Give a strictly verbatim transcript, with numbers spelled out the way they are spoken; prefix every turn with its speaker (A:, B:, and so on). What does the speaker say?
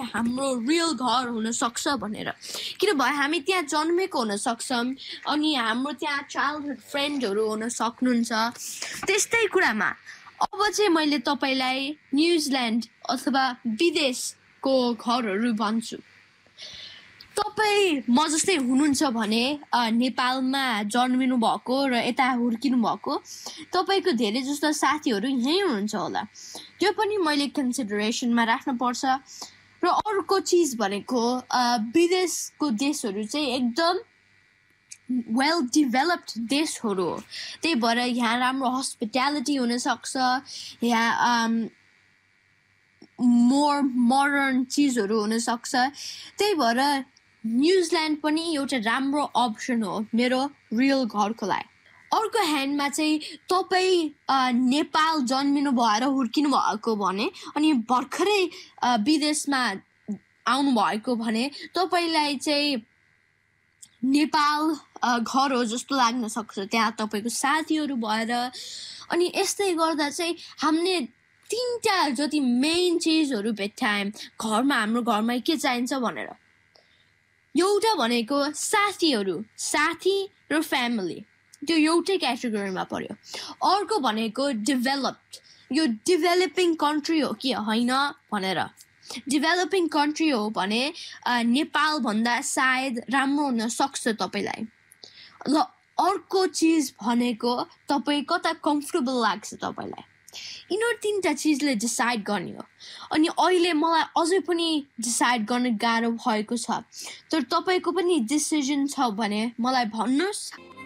A: हाम्रो रियल घर हुन सक्छ भनेर किनभने हामी त्यहाँ जन्मेको हुन सक्छौँ अनि हाम्रो त्यहाँ चाइल्डहुड फ्रेन्डहरू हुन सक्नुहुन्छ त्यस्तै कुरामा अब चाहिँ मैले तपाईलाई न्युजिल्यान्ड अथवा विदेशको घरहरू भन्छु तपाईँ म जस्तै हुनुहुन्छ भने नेपालमा जन्मिनु भएको र यता हुर्किनु भएको तपाईँको धेरै जस्तो साथीहरू यहीँ हुनुहुन्छ होला त्यो पनि मैले कन्सिडरेसनमा राख्नुपर्छ र अर्को चिज भनेको विदेशको देशहरू चाहिँ एकदम वेल डेभलप्ड देशहरू हो त्यही भएर यहाँ राम्रो हस्पिटालिटी हुनसक्छ यहाँ मोर मोडर्न चिजहरू हुनसक्छ त्यही भएर न्युजिल्यान्ड पनि एउटा राम्रो अप्सन हो मेरो रियल घरको लागि अर्को ह्यान्डमा चाहिँ तपाईँ नेपाल जन्मिनु भएर हुर्किनु भएको भने अनि भर्खरै विदेशमा आउनु भएको भने तपाईँलाई चाहिँ नेपाल घर हो जस्तो लाग्न सक्छ त्यहाँ तपाईँको साथीहरू भएर अनि यस्तै गर्दा चाहिँ हामीले तीनटा जति मेन चिजहरू भेट्टायौँ घरमा हाम्रो घरमा के चाहिन्छ भनेर एउटा भनेको साथीहरू साथी र फ्यामिली त्यो एउटै क्याटेगोरीमा पर्यो अर्को भनेको डेभलप्ड यो डेभलपिङ कन्ट्री हो कि होइन भनेर डेभलपिङ कन्ट्री हो भने नेपालभन्दा सायद राम्रो हुन सक्छ तपाईँलाई ल अर्को चिज भनेको तपाईँ कता कम्फर्टेबल लाग्छ तपाईँलाई यिनीहरू तिनवटा चिजले डिसाइड गर्ने हो अनि अहिले मलाई अझै पनि डिसाइड गर्न गाह्रो भएको छ तर तपाईँको पनि डिसिजन छ भने मलाई भन्नुहोस्